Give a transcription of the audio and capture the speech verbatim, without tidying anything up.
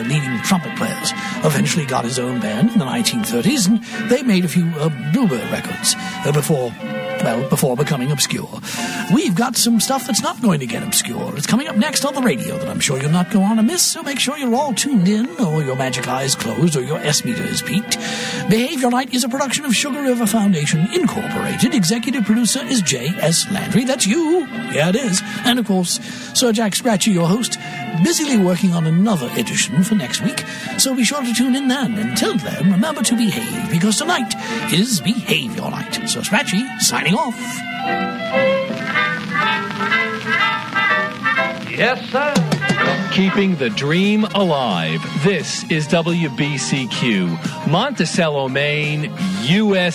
uh, leading trumpet players, eventually got his own band in the nineteen thirties, and they made a few uh, Bluebird records uh, before... well, before becoming obscure. We've got some stuff that's not going to get obscure. It's coming up next on the radio that I'm sure you'll not go on to miss, so make sure you're all tuned in, or your magic eyes closed, or your S-meter is peaked. Behave Your Night is a production of Sugar River Foundation, Incorporated. Executive producer is J S. Landry. That's you. Yeah, it is. And, of course, Sir Jack Scratchy, your host, busily working on another edition for next week, so be sure to tune in then. Until then, remember to behave, because tonight is Behave Your Night. Sir Scratchy, signing off. Yes, sir. Keeping the dream alive. This is W B C Q, Monticello, Maine, U S